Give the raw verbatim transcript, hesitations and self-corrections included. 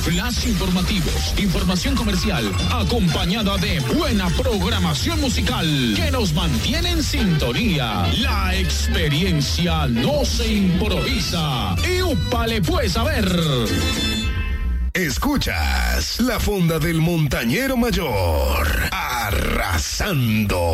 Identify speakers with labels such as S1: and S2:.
S1: Flash informativos, información comercial, acompañada de buena programación musical que nos mantiene en sintonía. La experiencia no se improvisa. Y úpale pues a ver.
S2: Escuchas la Fonda del Montañero Mayor, arrasando.